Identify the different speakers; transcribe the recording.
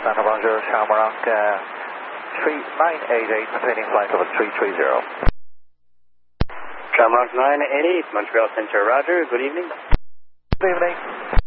Speaker 1: Santa Roger, Shamrock 3988, maintaining flight level 330.
Speaker 2: Shamrock 988, Montreal Center, Roger. Good evening.
Speaker 1: Good evening.